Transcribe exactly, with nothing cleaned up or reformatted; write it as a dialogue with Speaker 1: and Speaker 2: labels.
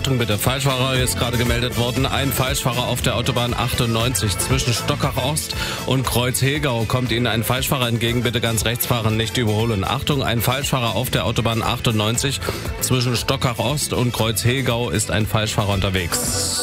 Speaker 1: Achtung bitte, Falschfahrer ist gerade gemeldet worden. Ein Falschfahrer auf der Autobahn achtundneunzig zwischen Stockach Ost und Kreuz Hegau. Kommt Ihnen ein Falschfahrer entgegen, bitte ganz rechts fahren, nicht überholen. Achtung, ein Falschfahrer auf der Autobahn achtundneunzig zwischen Stockach Ost und Kreuz Hegau ist ein Falschfahrer unterwegs.